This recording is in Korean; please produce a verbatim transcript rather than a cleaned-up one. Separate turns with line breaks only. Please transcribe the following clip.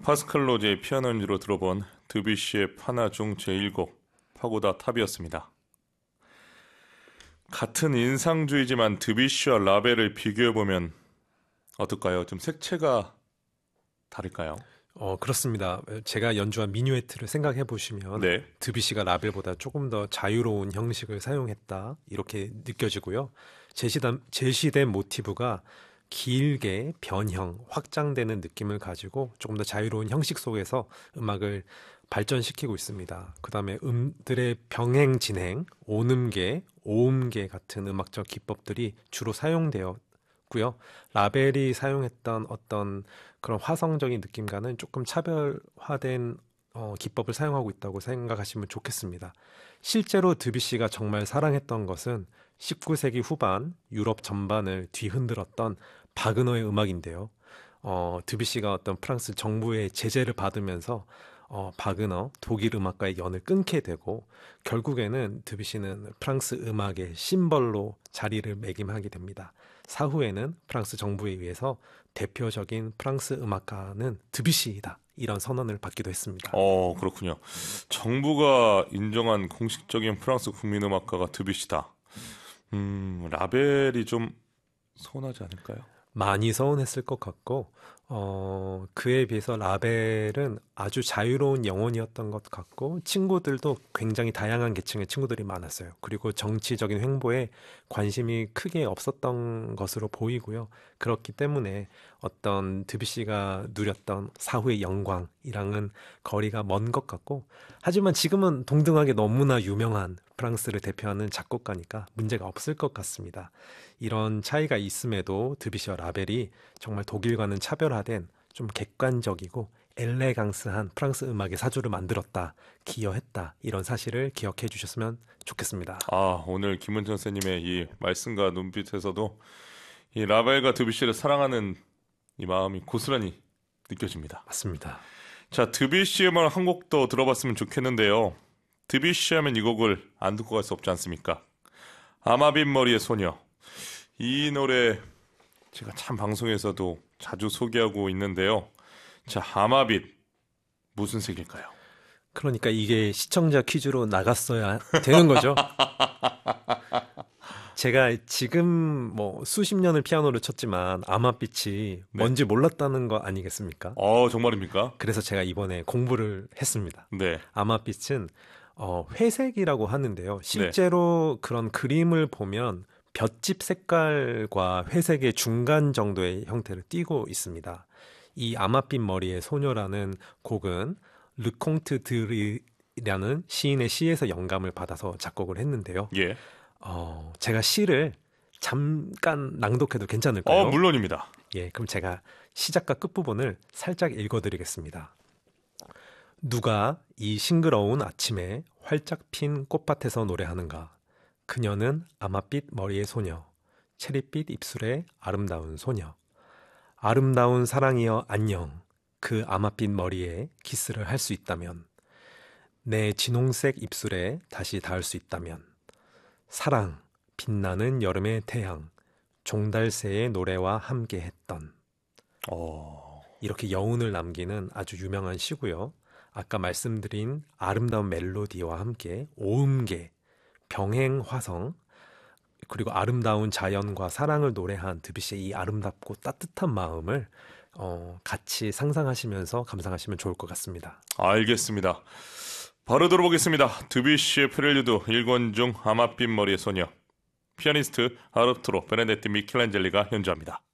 파스칼 로제의 피아노 연주로 들어본 드뷔시의 파나 중 제일 곡 파고다 탑이었습니다. 같은 인상주의지만 드뷔시와 라벨을 비교해보면 어떨까요? 좀 색채가 다를까요?
어, 그렇습니다. 제가 연주한 미뉴에트를 생각해 보시면
네.
드뷔시가 라벨보다 조금 더 자유로운 형식을 사용했다 이렇게 느껴지고요. 제시된, 제시된 모티브가 길게 변형, 확장되는 느낌을 가지고 조금 더 자유로운 형식 속에서 음악을 발전시키고 있습니다. 그 다음에 음들의 병행, 진행, 오음계, 오음계 같은 음악적 기법들이 주로 사용되었고요. 라벨이 사용했던 어떤 그런 화성적인 느낌과는 조금 차별화된 어, 기법을 사용하고 있다고 생각하시면 좋겠습니다. 실제로 드뷔시가 정말 사랑했던 것은 십구 세기 후반 유럽 전반을 뒤흔들었던 바그너의 음악인데요. 어, 드뷔시가 어떤 프랑스 정부의 제재를 받으면서 어, 바그너, 독일 음악과의 연을 끊게 되고 결국에는 드뷔시는 프랑스 음악의 심벌로 자리를 매김하게 됩니다. 사후에는 프랑스 정부에 의해서 대표적인 프랑스 음악가는 드뷔시이다. 이런 선언을 받기도 했습니다.
어, 그렇군요. 정부가 인정한 공식적인 프랑스 국민음악가가 드뷔시다. 음, 라벨이 좀 서운하지 않을까요?
많이 서운했을 것 같고 어, 그에 비해서 라벨은 아주 자유로운 영혼이었던 것 같고 친구들도 굉장히 다양한 계층의 친구들이 많았어요. 그리고 정치적인 횡보에 관심이 크게 없었던 것으로 보이고요. 그렇기 때문에 어떤 드뷔시가 누렸던 사후의 영광이랑은 거리가 먼 것 같고 하지만 지금은 동등하게 너무나 유명한 프랑스를 대표하는 작곡가니까 문제가 없을 것 같습니다. 이런 차이가 있음에도 드뷔시와 라벨이 정말 독일과는 차별화된 좀 객관적이고 엘레강스한 프랑스 음악의 사조를 만들었다, 기여했다 이런 사실을 기억해 주셨으면 좋겠습니다.
아, 오늘 김은정 선생님의 이 말씀과 눈빛에서도 이 라벨과 드뷔시를 사랑하는 이 마음이 고스란히 느껴집니다.
맞습니다.
자, 드뷔시 음악 한 곡 더 들어봤으면 좋겠는데요. 드뷔시 하면 이 곡을 안 듣고 갈 수 없지 않습니까? 아마빈 머리의 소녀. 이 노래 제가 참 방송에서도 자주 소개하고 있는데요. 자, 아마빗 무슨 색일까요?
그러니까 이게 시청자 퀴즈로 나갔어야 되는 거죠. 제가 지금 뭐 수십 년을 피아노를 쳤지만 아마빛이
네.
뭔지 몰랐다는 거 아니겠습니까?
어, 정말입니까?
그래서 제가 이번에 공부를 했습니다.
네.
아마빛은 어, 회색이라고 하는데요. 실제로 네. 그런 그림을 보면 볏짚 색깔과 회색의 중간 정도의 형태를 띠고 있습니다. 이 아마빛 머리의 소녀라는 곡은 르콩트 드르라는 시인의 시에서 영감을 받아서 작곡을 했는데요.
예.
어, 제가 시를 잠깐 낭독해도 괜찮을까요?
어, 물론입니다.
예, 그럼 제가 시작과 끝부분을 살짝 읽어드리겠습니다. 누가 이 싱그러운 아침에 활짝 핀 꽃밭에서 노래하는가? 그녀는 아마빛 머리의 소녀, 체리빛 입술의 아름다운 소녀. 아름다운 사랑이여 안녕. 그 아마빛 머리에 키스를 할 수 있다면, 내 진홍색 입술에 다시 닿을 수 있다면, 사랑, 빛나는 여름의 태양, 종달새의 노래와 함께했던.
어...
이렇게 여운을 남기는 아주 유명한 시고요. 아까 말씀드린 아름다운 멜로디와 함께 오음계, 병행 화성, 그리고 아름다운 자연과 사랑을 노래한 드뷔시의 이 아름답고 따뜻한 마음을 어, 같이 상상하시면서 감상하시면 좋을 것 같습니다.
알겠습니다. 바로 들어보겠습니다. 드뷔시의 프렐류드 일 권 중 아마빛 머리의 소녀. 피아니스트 아르투로 베네데티 미켈란젤리가 연주합니다.